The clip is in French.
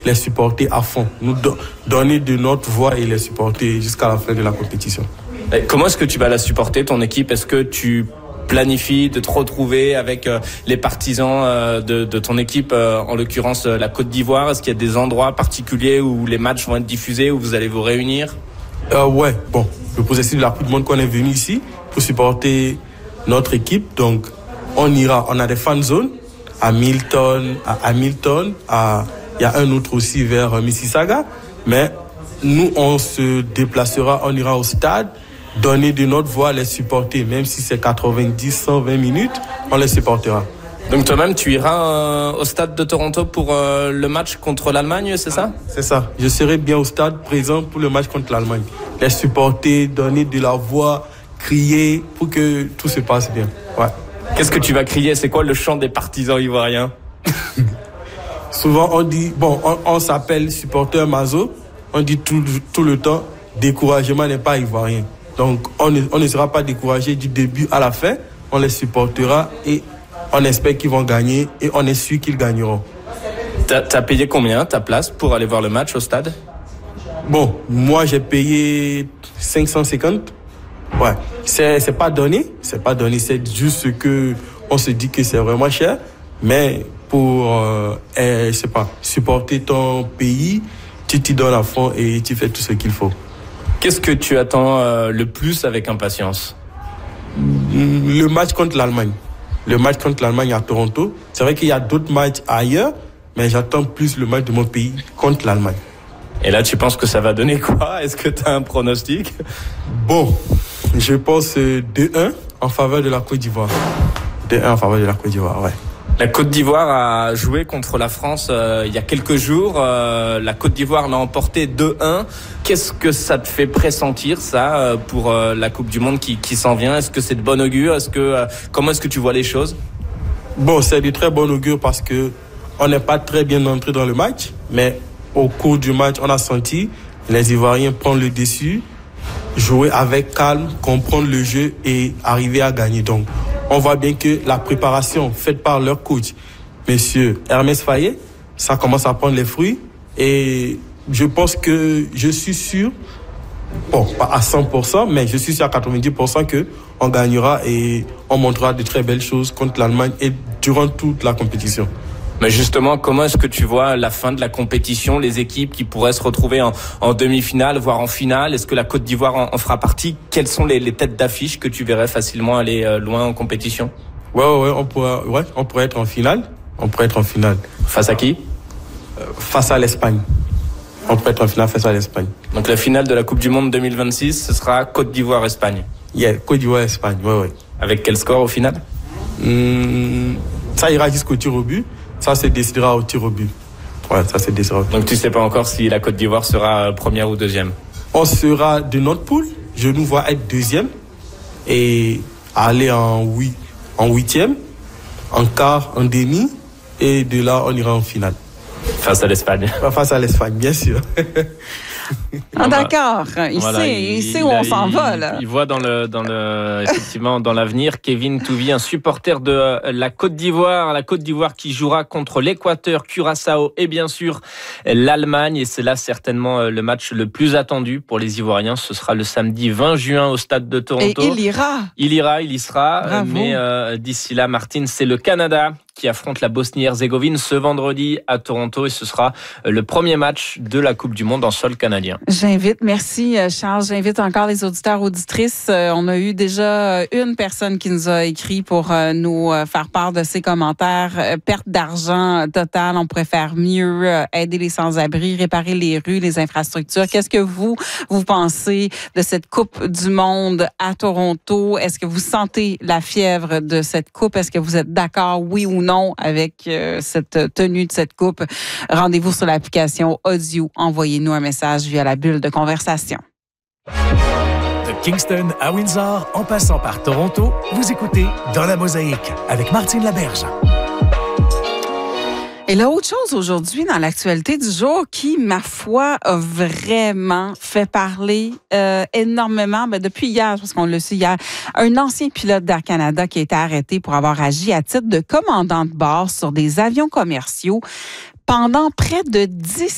les supporter à fond, nous donner de notre voix et les supporter jusqu'à la fin de la compétition. Et comment est-ce que tu vas la supporter, ton équipe? Est-ce que tu planifies de te retrouver avec les partisans de ton équipe, en l'occurrence la Côte d'Ivoire? Est-ce qu'il y a des endroits particuliers où les matchs vont être diffusés, où vous allez vous réunir? Ouais, bon, le processus de la Coupe du Monde qu'on est venu ici pour supporter notre équipe, donc on a des fan zones à Hamilton, il y a un autre aussi vers Mississauga, mais nous on se déplacera, on ira au stade, donner de notre voix, les supporter, même si c'est 90, 120 minutes, on les supportera. Donc toi-même, tu iras au stade de Toronto pour le match contre l'Allemagne, c'est ça? C'est ça. Je serai bien au stade, présent pour le match contre l'Allemagne. Les supporter, donner de la voix, crier pour que tout se passe bien. Ouais. Qu'est-ce que tu vas crier? C'est quoi le chant des partisans ivoiriens? Souvent, on dit, on s'appelle supporter Mazo. On dit tout le temps, découragement n'est pas ivoirien. Donc, on ne sera pas découragé du début à la fin. On les supportera et on espère qu'ils vont gagner et on est sûr qu'ils gagneront. T'as payé combien ta place pour aller voir le match au stade? Bon, moi j'ai payé 550. Ouais, c'est pas donné, c'est juste que on se dit que c'est vraiment cher, mais pour supporter ton pays, tu t'y donnes à fond et tu fais tout ce qu'il faut. Qu'est-ce que tu attends le plus avec impatience? Le match contre l'Allemagne. Le match contre l'Allemagne à Toronto. C'est vrai qu'il y a d'autres matchs ailleurs, mais j'attends plus le match de mon pays contre l'Allemagne. Et là, tu penses que ça va donner quoi? Est-ce que tu as un pronostic? Bon, je pense 2-1 en faveur de la Côte d'Ivoire. 2-1 en faveur de la Côte d'Ivoire, ouais. La Côte d'Ivoire a joué contre la France il y a quelques jours. La Côte d'Ivoire l'a emporté 2-1. Qu'est-ce que ça te fait pressentir, ça, pour la Coupe du Monde qui s'en vient? Est-ce que c'est de bon augure? Comment est-ce que tu vois les choses? Bon, c'est de très bon augure parce que on n'est pas très bien entré dans le match, mais au cours du match, on a senti les Ivoiriens prendre le dessus, jouer avec calme, comprendre le jeu et arriver à gagner. Donc, on voit bien que la préparation faite par leur coach, monsieur Hermès Fayet, ça commence à prendre les fruits. Et je pense que je suis sûr, bon, pas à 100%, mais je suis sûr à 90% qu'on gagnera et on montrera de très belles choses contre l'Allemagne et durant toute la compétition. Mais justement, comment est-ce que tu vois la fin de la compétition, les équipes qui pourraient se retrouver en demi-finale, voire en finale? Est-ce que la Côte d'Ivoire en fera partie? Quelles sont les têtes d'affiche que tu verrais facilement aller loin en compétition? Ouais, on pourrait être en finale. On pourrait être en finale. Face à qui? Face à l'Espagne. On pourrait être en finale face à l'Espagne. Donc la finale de la Coupe du Monde 2026, ce sera Côte d'Ivoire-Espagne. Yeah, Côte d'Ivoire-Espagne, ouais. Avec quel score au final? Ça ira jusqu'au tir au but. Ça se décidera au tir au but. Ouais, ça se décidera. Donc tu sais pas encore si la Côte d'Ivoire sera première ou deuxième? On sera de notre poule. Je nous vois être deuxième et aller en huitième, en quart, en demi, et de là on ira en finale. Face à l'Espagne. Face à l'Espagne, bien sûr. D'accord. Il sait où on s'en va, là. Il voit effectivement, dans l'avenir, Kevin Touvi, un supporter de la Côte d'Ivoire. La Côte d'Ivoire qui jouera contre l'Équateur, Curaçao et bien sûr l'Allemagne. Et c'est là certainement le match le plus attendu pour les Ivoiriens. Ce sera le samedi 20 juin au stade de Toronto. Et il ira. Il y sera. Bravo. Mais d'ici là, Martine, c'est le Canada qui affronte la Bosnie-Herzégovine ce vendredi à Toronto et ce sera le premier match de la Coupe du Monde en sol canadien. Merci Charles, j'invite encore les auditeurs, auditrices. On a eu déjà une personne qui nous a écrit pour nous faire part de ses commentaires. Perte d'argent totale, on pourrait faire mieux, aider les sans-abri, réparer les rues, les infrastructures. Qu'est-ce que vous pensez de cette Coupe du Monde à Toronto? Est-ce que vous sentez la fièvre de cette Coupe? Est-ce que vous êtes d'accord, oui ou non, avec cette tenue de cette Coupe? Rendez-vous sur l'application Audio. Envoyez-nous un message via la bulle de conversation. De Kingston à Windsor, en passant par Toronto, vous écoutez Dans la Mosaïque avec Martine Laberge. Et là, autre chose aujourd'hui dans l'actualité du jour qui, ma foi, a vraiment fait parler énormément. Depuis hier, parce qu'on le sait hier, un ancien pilote d'Air Canada qui a été arrêté pour avoir agi à titre de commandant de bord sur des avions commerciaux pendant près de 10